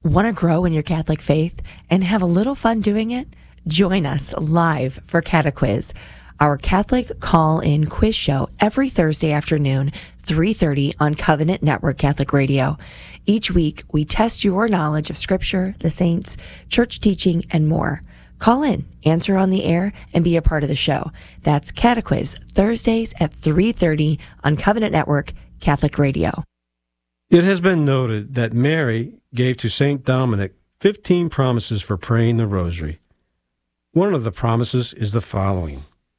Want to grow in your Catholic faith and have a little fun doing it? Join us live for Catequiz, our Catholic call-in quiz show every Thursday afternoon, 3:30 on Covenant Network Catholic Radio. Each week, we test your knowledge of Scripture, the saints, church teaching, and more. Call in, answer on the air, and be a part of the show. That's Catequiz, Thursdays at 3:30 on Covenant Network Catholic Radio. It has been noted that Mary gave to St. Dominic 15 promises for praying the rosary. One of the promises is the following.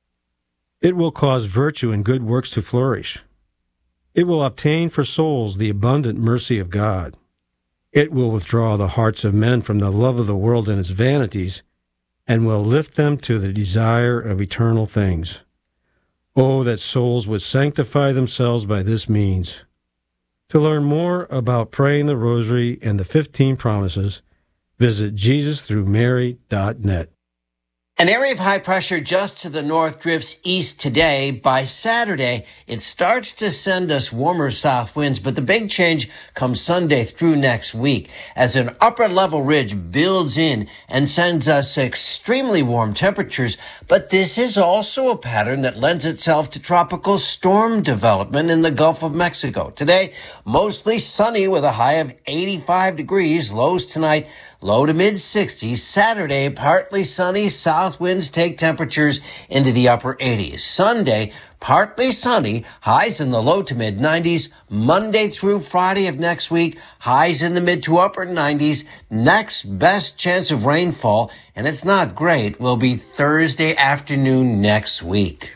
It will cause virtue and good works to flourish. It will obtain for souls the abundant mercy of God. It will withdraw the hearts of men from the love of the world and its vanities, and will lift them to the desire of eternal things. Oh, that souls would sanctify themselves by this means. To learn more about praying the rosary and the 15 promises, visit JesusThroughMary.net. An area of high pressure just to the north drifts east today. By Saturday, it starts to send us warmer south winds, but the big change comes Sunday through next week as an upper level ridge builds in and sends us extremely warm temperatures. But this is also a pattern that lends itself to tropical storm development in the Gulf of Mexico. Today, mostly sunny with a high of 85 degrees. Lows tonight, low to mid-60s. Saturday, partly sunny. South winds take temperatures into the upper 80s. Sunday, partly sunny. Highs in the low to mid-90s. Monday through Friday of next week, highs in the mid to upper 90s. Next best chance of rainfall, and it's not great, will be Thursday afternoon next week.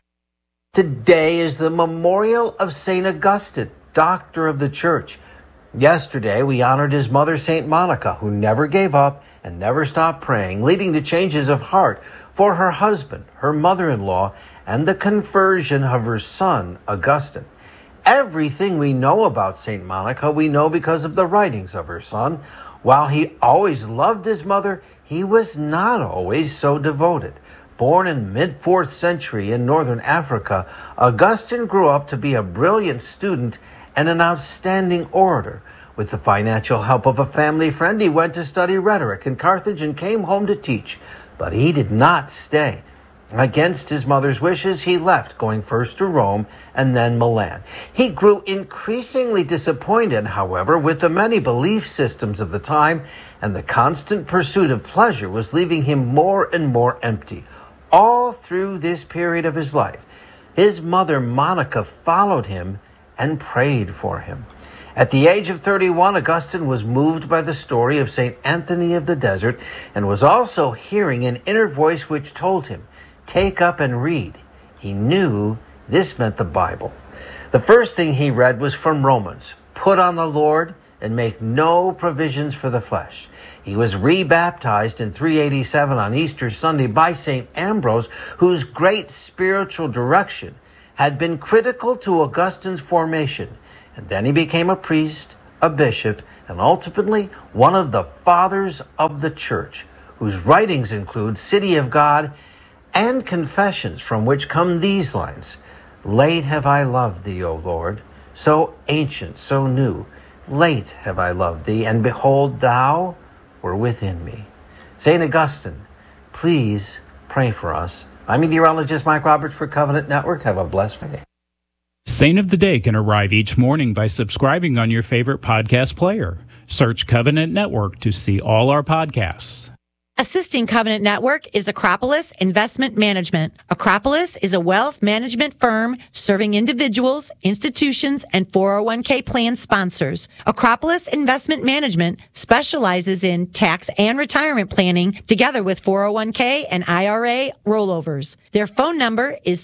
Today is the memorial of St. Augustine, Doctor of the Church. Yesterday, we honored his mother, St. Monica, who never gave up and never stopped praying, leading to changes of heart for her husband, her mother-in-law, and the conversion of her son, Augustine. Everything we know about St. Monica, we know because of the writings of her son. While he always loved his mother, he was not always so devoted. Born in mid-4th century in northern Africa, Augustine grew up to be a brilliant student and an outstanding orator. With the financial help of a family friend, he went to study rhetoric in Carthage and came home to teach. But he did not stay. Against his mother's wishes, he left, going first to Rome and then Milan. He grew increasingly disappointed, however, with the many belief systems of the time, and the constant pursuit of pleasure was leaving him more and more empty. All through this period of his life, his mother, Monica, followed him and prayed for him. At the age of 31, Augustine was moved by the story of St. Anthony of the Desert and was also hearing an inner voice which told him, "Take up and read." He knew this meant the Bible. The first thing he read was from Romans, "Put on the Lord and make no provisions for the flesh." He was rebaptized in 387 on Easter Sunday by St. Ambrose, whose great spiritual direction had been critical to Augustine's formation, and then he became a priest, a bishop, and ultimately one of the fathers of the church, whose writings include City of God and Confessions, from which come these lines: "Late have I loved thee, O Lord, so ancient, so new. Late have I loved thee, and behold, thou were within me." St. Augustine, please pray for us. I'm meteorologist Mike Roberts for Covenant Network. Have a blessed Friday. Saint of the Day can arrive each morning by subscribing on your favorite podcast player. Search Covenant Network to see all our podcasts. Assisting Covenant Network is Acropolis Investment Management. Acropolis is a wealth management firm serving individuals, institutions, and 401k plan sponsors. Acropolis Investment Management specializes in tax and retirement planning together with 401k and IRA rollovers. Their phone number is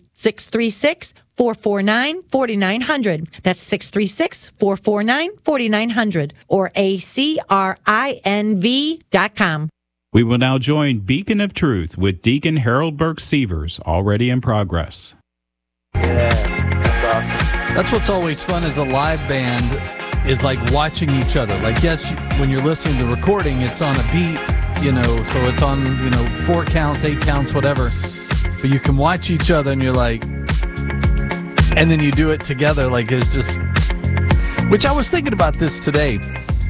636-449-4900. That's 636-449-4900 or acrinv.com. We will now join Beacon of Truth with Deacon Harold Burke Sievers, already in progress. Yeah, that's awesome. That's what's always fun as a live band is like watching each other. Like, yes, when you're listening to the recording, it's on a beat, so it's on, 4 counts, 8 counts, whatever. But you can watch each other and you're like, and then you do it together. Like, it's just, which I was thinking about this today. Think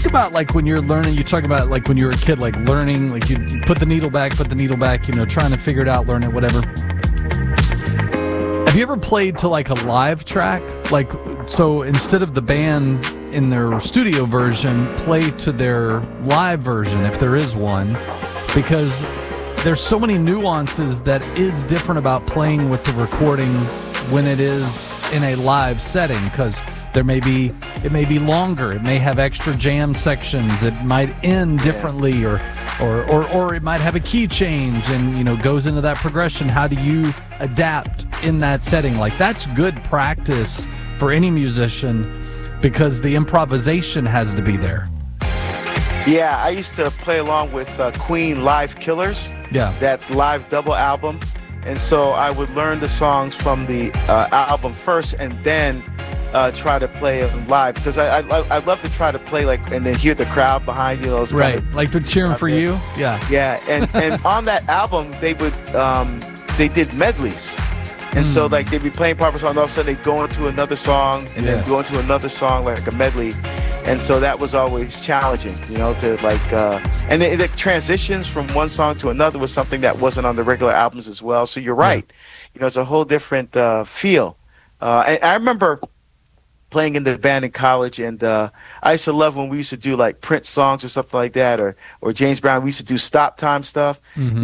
about like when you're learning, you talk about like when you were a kid, like learning, like you put the needle back, trying to figure it out, learn it, whatever. Have you ever played to like a live track? Like, so instead of the band in their studio version, play to their live version, if there is one, because there's so many nuances that is different about playing with the recording when it is in a live setting, because it may be longer, it may have extra jam sections, it might end differently, or it might have a key change and goes into that progression. How do you adapt in that setting? Like, that's good practice for any musician, because the improvisation has to be there. Yeah, I used to play along with Queen Live Killers, that live double album. And so I would learn the songs from the album first and then try to play it live. Because I love to try to play, like, and then hear the crowd behind you. Those right, like they're cheering for you? Yeah. Yeah, and on that album, they did medleys. And so, like, they'd be playing part of a song, and all of a sudden they'd go into another song, and then go into another song, like a medley. And so that was always challenging, to like, and the transitions from one song to another was something that wasn't on the regular albums as well. So you're right. It's a whole different feel. And I remember playing in the band in college, and I used to love when we used to do like Prince songs or something like that, or James Brown. We used to do stop time stuff, and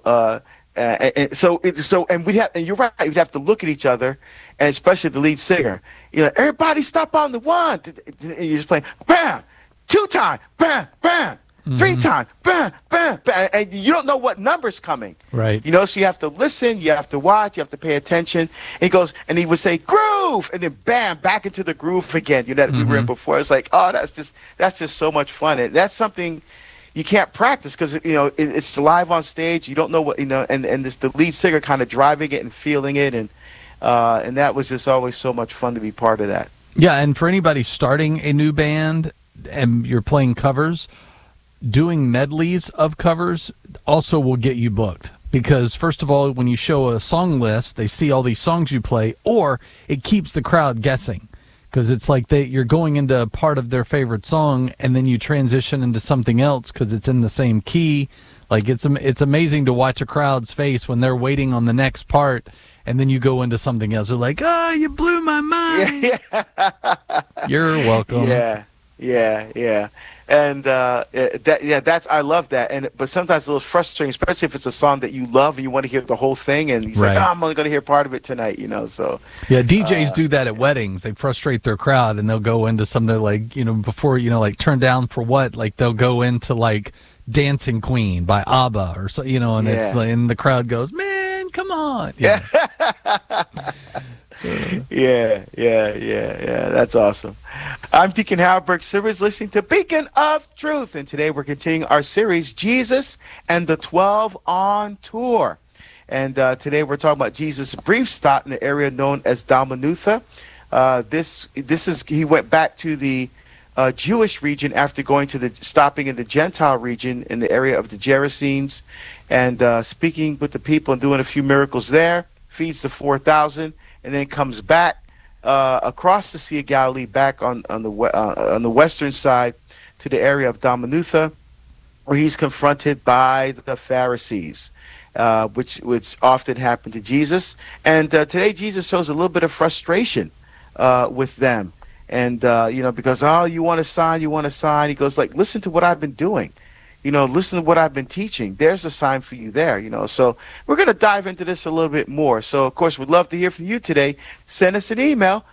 you're right, we'd have to look at each other, and especially the lead singer, everybody stop on the one, and you're just playing bam, 2 time, bam, bam, 3 time, bam, bam, bam, and you don't know what number's coming, right? So you have to listen, you have to watch, you have to pay attention. And he would say groove, and then bam, back into the groove again, that we were in before. It's like, oh, that's just so much fun, and that's something you can't practice, because it's live on stage. You don't know what and it's the lead singer kind of driving it and feeling it, and that was just always so much fun to be part of that. Yeah, and for anybody starting a new band and you're playing covers, doing medleys of covers also will get you booked, because first of all, when you show a song list, they see all these songs you play, or it keeps the crowd guessing. Because it's like you're going into part of their favorite song, and then you transition into something else because it's in the same key. Like, it's amazing to watch a crowd's face when they're waiting on the next part, and then you go into something else. They're like, "Oh, you blew my mind." Yeah. You're welcome. Yeah. And that's, I love that. But sometimes it's a little frustrating, especially if it's a song that you love and you want to hear the whole thing, and he's like, "Oh, I'm only going to hear part of it tonight," So yeah, DJs do that at weddings. They frustrate their crowd, and they'll go into something like, before, like Turn Down for What, like they'll go into like Dancing Queen by ABBA or so, and it's and the crowd goes, "Man, come on." Yeah. Yeah. That's awesome. I'm Deacon Howard Burke-Sivers, listening to Beacon of Truth, and today we're continuing our series, Jesus and the 12 on Tour. And today we're talking about Jesus' brief stop in the area known as Dalmanutha. He went back to the Jewish region after stopping in the Gentile region in the area of the Gerasenes, and speaking with the people and doing a few miracles there, feeds the 4,000. And then comes back across the Sea of Galilee, back on the western side to the area of Dalmanutha, where he's confronted by the Pharisees, which often happened to Jesus. And today Jesus shows a little bit of frustration with them, and because you want a sign. He goes like, listen to what I've been doing. Listen to what I've been teaching. There's a sign for you there, So we're going to dive into this a little bit more. So, of course, we'd love to hear from you today. Send us an email,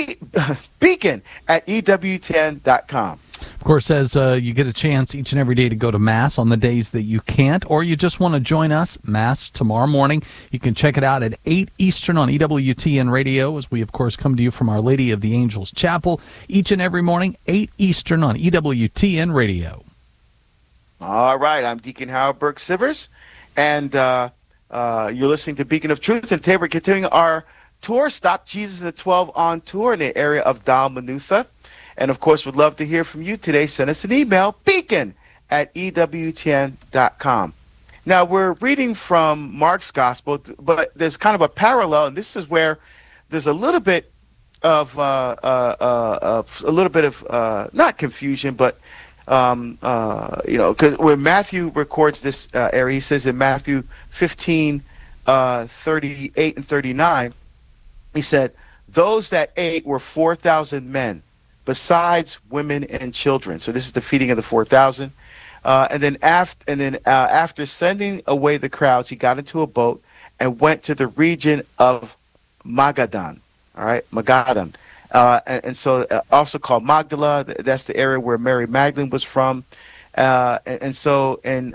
beacon@ewtn.com. Of course, as you get a chance each and every day to go to Mass on the days that you can't, or you just want to join us, Mass tomorrow morning, you can check it out at 8 Eastern on EWTN Radio, as we, of course, come to you from Our Lady of the Angels Chapel each and every morning, 8 Eastern on EWTN Radio. All right, I'm Deacon Howard Burke-Sivers, and you're listening to Beacon of Truth, and today we're continuing our tour, Stop Jesus and the 12 on Tour, in the area of Dalmanutha. And, of course, we'd love to hear from you today. Send us an email, beacon@ewtn.com. Now, we're reading from Mark's Gospel, but there's kind of a parallel, and this is where there's a little bit of not confusion, but Because when Matthew records this area, he says in Matthew 15, 38 and 39, he said, those that ate were 4,000 men, besides women and children. So this is the feeding of the 4,000. And then after sending away the crowds, he got into a boat and went to the region of Magadan. All right, Magadan. And so also called Magdala. That's the area where Mary Magdalene was from. And so in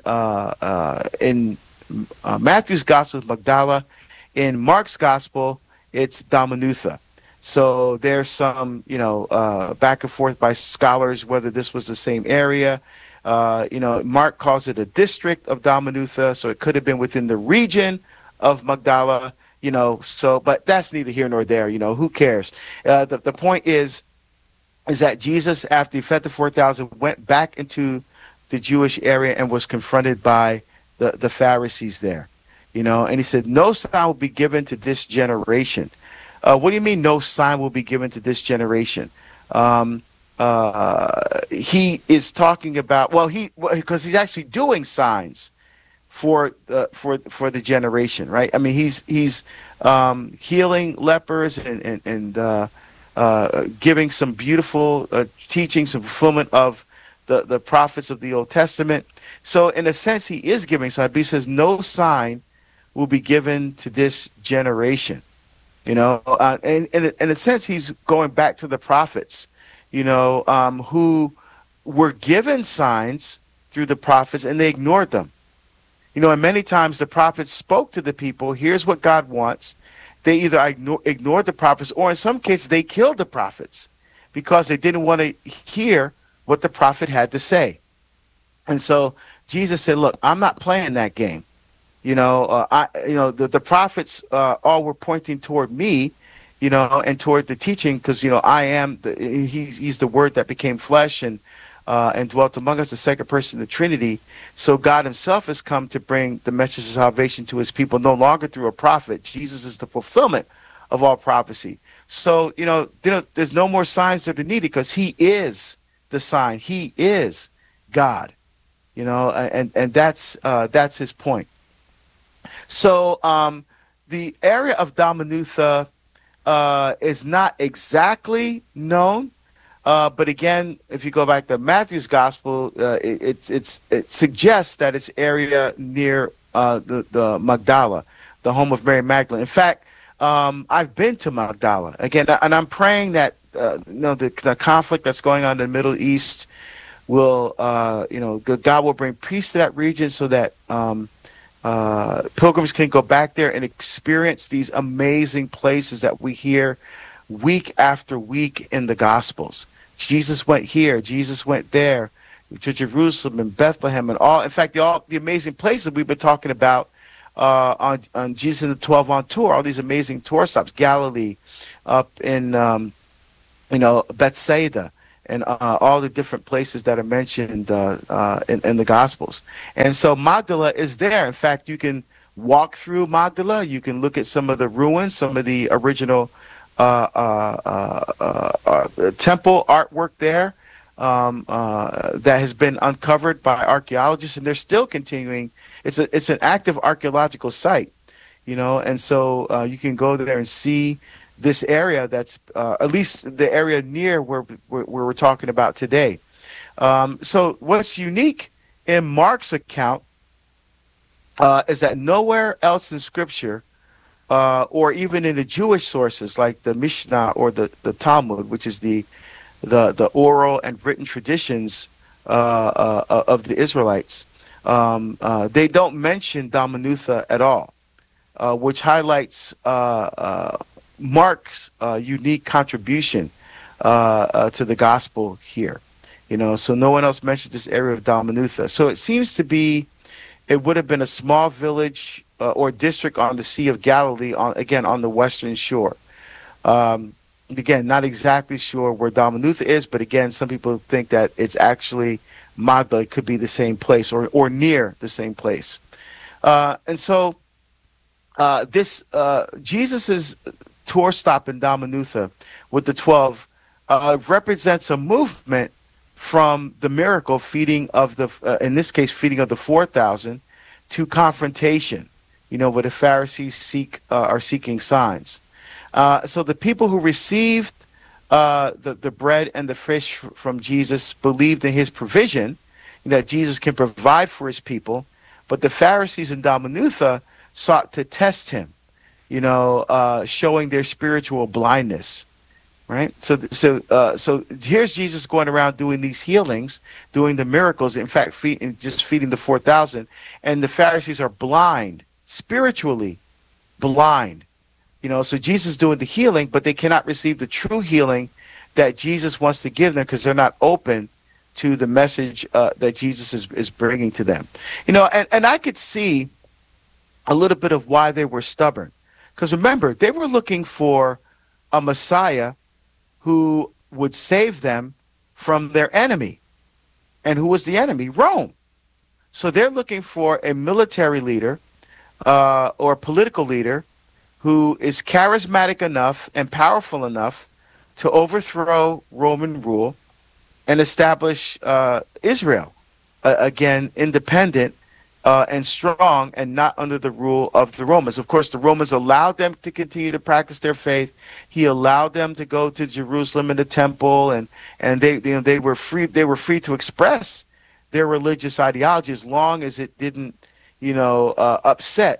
Matthew's gospel, Magdala. In Mark's gospel, it's Dalmanutha. So there's some, back and forth by scholars whether this was the same area. Mark calls it a district of Dalmanutha, so it could have been within the region of Magdala. But that's neither here nor there. Who cares? The point is that Jesus, after he fed the 4,000, went back into the Jewish area and was confronted by the Pharisees there. And he said, no sign will be given to this generation. What do you mean no sign will be given to this generation? He is talking about, because he's actually doing signs for the generation, right? I mean, he's healing lepers and giving some beautiful teaching, some fulfillment of the prophets of the Old Testament. So in a sense, he is giving signs, but he says no sign will be given to this generation. And in a sense, he's going back to the prophets, who were given signs through the prophets and they ignored them. And many times the prophets spoke to the people, here's what God wants. They either ignored the prophets, or in some cases they killed the prophets because they didn't want to hear what the prophet had to say. And so Jesus said, look, I'm not playing that game. The prophets all were pointing toward me, and toward the teaching, because I am he's the Word that became flesh and dwelt among us, the second person of the Trinity. So God Himself has come to bring the message of salvation to His people, no longer through a prophet. Jesus is the fulfillment of all prophecy. So there's no more signs that are needed because He is the sign. He is God. And that's His point. So the area of Dalmanutha is not exactly known, but again, if you go back to Matthew's gospel, it suggests that it's area near the Magdala, the home of Mary Magdalene. In fact, I've been to Magdala again, and I'm praying that the conflict that's going on in the Middle East will, God will bring peace to that region so that pilgrims can go back there and experience these amazing places that we hear week after week in the Gospels. Jesus went here, Jesus went there, to Jerusalem and Bethlehem and all. In fact, all the amazing places we've been talking about on Jesus and the 12 on tour, all these amazing tour stops, Galilee, up in Bethsaida, and all the different places that are mentioned in the Gospels. And so Magdala is there. In fact, you can walk through Magdala. You can look at some of the ruins, some of the original temple artwork there that has been uncovered by archaeologists, and they're still continuing. It's an active archaeological site, and so you can go there and see this area that's at least the area near where we're talking about today. So what's unique in Mark's account is that nowhere else in Scripture, or even in the Jewish sources like the Mishnah or the Talmud, which is the oral and written traditions of the Israelites, they don't mention Dalmanutha at all, which highlights Mark's unique contribution to the gospel here. So no one else mentions this area of Dalmanutha. So it seems to be, it would have been a small village or district on the Sea of Galilee, on the western shore. Again, not exactly sure where Dalmanutha is, but again, some people think that it's actually Magdala. It could be the same place or near the same place. And so this Jesus's tour stop in Dalmanutha with the 12 represents a movement from the miracle feeding of the, in this case, feeding of the 4,000, to confrontation, where the Pharisees are seeking signs. So the people who received the bread and the fish from Jesus believed in his provision, that Jesus can provide for his people. But the Pharisees in Dalmanutha sought to test him, showing their spiritual blindness. Right. So here's Jesus going around doing these healings, doing the miracles. In fact, just feeding the 4,000, and the Pharisees are blind, spiritually blind. So Jesus is doing the healing, but they cannot receive the true healing that Jesus wants to give them because they're not open to the message that Jesus is bringing to them. And I could see a little bit of why they were stubborn, because remember, they were looking for a Messiah who would save them from their enemy. And who was the enemy? Rome. So they're looking for a military leader or a political leader who is charismatic enough and powerful enough to overthrow Roman rule and establish Israel, again, independent and strong and not under the rule of the Romans. Of course, the Romans allowed them to continue to practice their faith. He allowed them to go to Jerusalem and the temple, and they were free. They were free to express their religious ideology as long as it didn't, upset.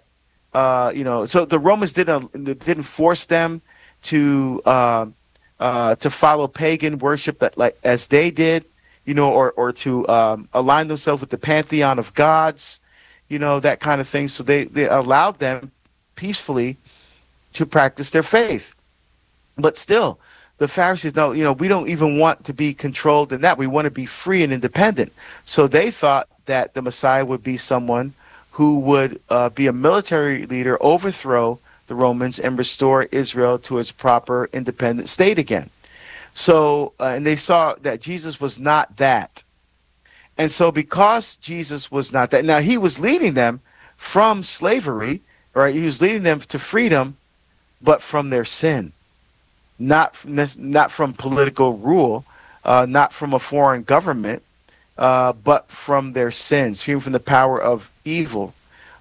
So the Romans didn't force them to follow pagan worship as they did, or to align themselves with the pantheon of gods. That kind of thing. So they allowed them peacefully to practice their faith. But still, the Pharisees, no, we don't even want to be controlled in that. We want to be free and independent. So they thought that the Messiah would be someone who would be a military leader, overthrow the Romans, and restore Israel to its proper independent state again. So, and they saw that Jesus was not that. And so because Jesus was not that, now he was leading them from slavery, right? He was leading them to freedom, but from their sin, not from political rule, not from a foreign government, but from their sins, freedom from the power of evil,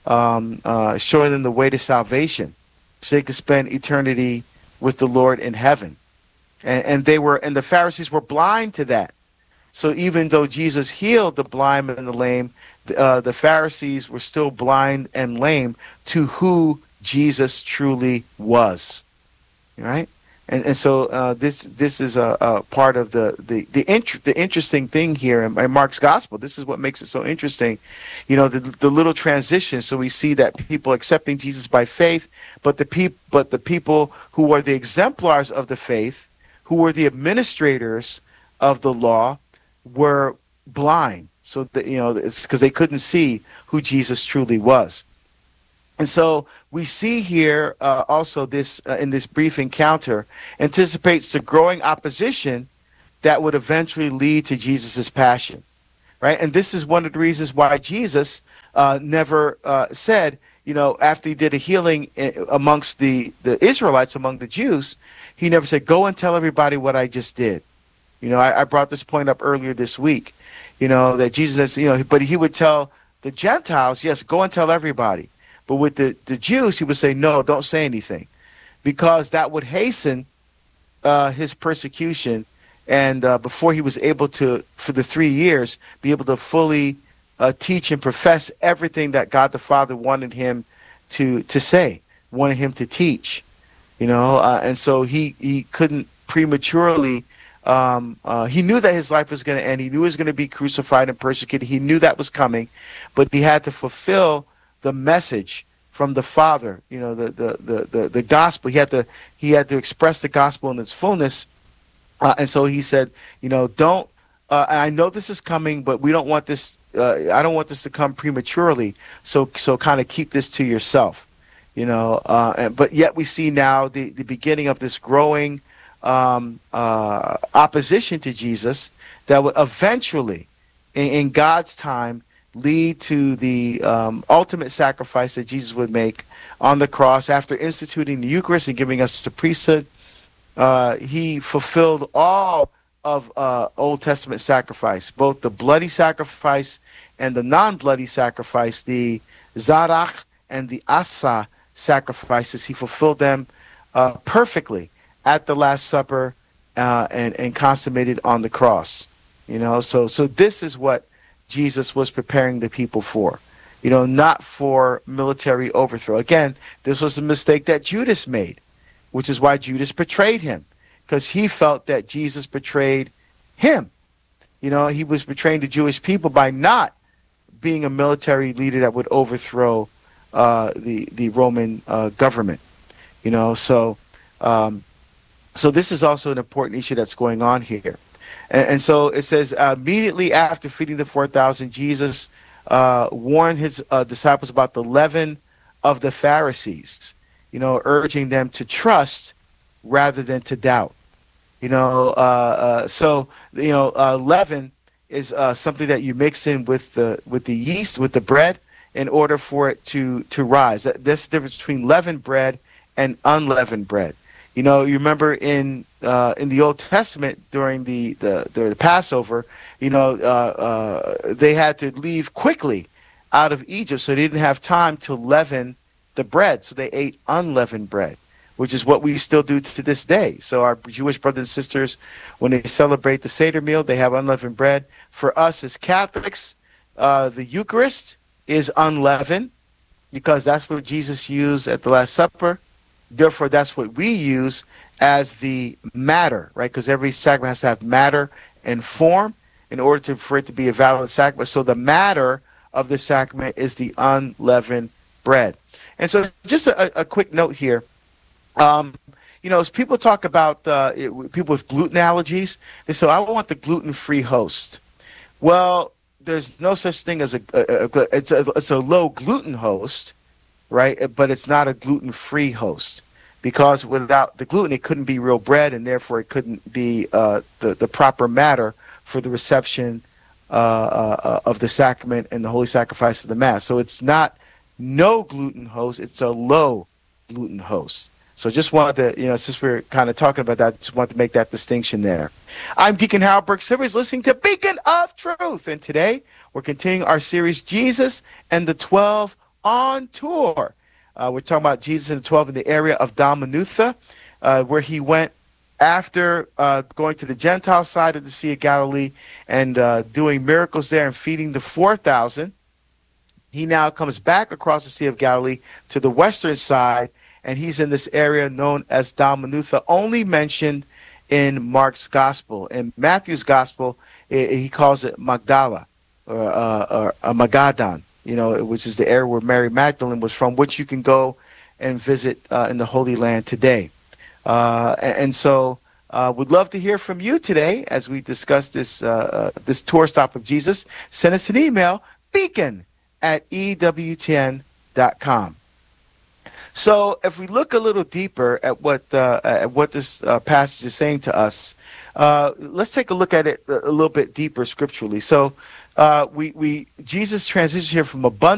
showing them the way to salvation so they could spend eternity with the Lord in heaven. And the Pharisees were blind to that. So even though Jesus healed the blind and the lame, the Pharisees were still blind and lame to who Jesus truly was, right? And so this is a part of the interesting thing here in Mark's gospel. This is what makes it so interesting, the little transition. So we see that people accepting Jesus by faith, but the people who were the exemplars of the faith, who were the administrators of the law, were blind. So that, it's because they couldn't see who Jesus truly was. And so we see here also this in this brief encounter anticipates the growing opposition that would eventually lead to Jesus's passion, right? And this is one of the reasons why Jesus never said, after he did a healing amongst the Israelites, among the Jews, he never said, "Go and tell everybody what I just did." I brought this point up earlier this week, that Jesus, but he would tell the Gentiles, yes, go and tell everybody. But with the Jews, he would say, no, don't say anything, because that would hasten his persecution. And before he was able to, for the 3 years, be able to fully teach and profess everything that God the Father wanted him to say, wanted him to teach, and so he couldn't prematurely. He knew that his life was going to end. He knew he was going to be crucified and persecuted. He knew that was coming, but he had to fulfill the message from the Father, the gospel. He had to express the gospel in its fullness, and so he said, don't. I know this is coming, but we don't want this. I don't want this to come prematurely. So kind of keep this to yourself, But yet we see now the beginning of this growing opposition to Jesus that would eventually, in God's time, lead to the ultimate sacrifice that Jesus would make on the cross after instituting the Eucharist and giving us the priesthood. He fulfilled all of Old Testament sacrifice, both the bloody sacrifice and the non-bloody sacrifice, the Zarach and the Asa sacrifices. He fulfilled them perfectly at the Last Supper and consummated on the cross. So this is what Jesus was preparing the people for, not for military overthrow. Again, this was a mistake that Judas made, which is why Judas betrayed him, because he felt that Jesus betrayed him. He was betraying the Jewish people by not being a military leader that would overthrow the Roman government. So this is also an important issue that's going on here. And so it says, immediately after feeding the 4,000, Jesus warned his disciples about the leaven of the Pharisees, urging them to trust rather than to doubt. Leaven is something that you mix in with the yeast, with the bread, in order for it to rise. That's the difference between leavened bread and unleavened bread. You remember in the Old Testament during the Passover, they had to leave quickly out of Egypt, so they didn't have time to leaven the bread. So they ate unleavened bread, which is what we still do to this day. So our Jewish brothers and sisters, when they celebrate the Seder meal, they have unleavened bread. For us as Catholics, the Eucharist is unleavened because that's what Jesus used at the Last Supper. Therefore, that's what we use as the matter, right? Because every sacrament has to have matter and form in order for it to be a valid sacrament. So the matter of the sacrament is the unleavened bread. And so just a quick note here. As people talk about people with gluten allergies, they say, I want the gluten-free host. Well, there's no such thing as it's a low gluten host, right? But it's not a gluten-free host, because without the gluten, it couldn't be real bread, and therefore it couldn't be the proper matter for the reception of the sacrament and the holy sacrifice of the Mass. So it's not no gluten host; it's a low gluten host. So just wanted to, since we're kind of talking about that, just wanted to make that distinction there. I'm Deacon Harold Burke Sivers, listening to Beacon of Truth, and today we're continuing our series, Jesus and the 12 on Tour. We're talking about Jesus and the 12 in the area of Dalmanutha, where he went after going to the Gentile side of the Sea of Galilee and doing miracles there and feeding the 4,000. He now comes back across the Sea of Galilee to the western side, and he's in this area known as Dalmanutha, only mentioned in Mark's Gospel. In Matthew's Gospel, he calls it Magdala, or Magadan, which is the area where Mary Magdalene was from, which you can go and visit in the Holy Land today. So we'd love to hear from you today as we discuss this tour stop of Jesus. Send us an email, beacon@ewtn.com. So if we look a little deeper at what this passage is saying to us, let's take a look at it a little bit deeper scripturally. So Jesus transitions here from abundance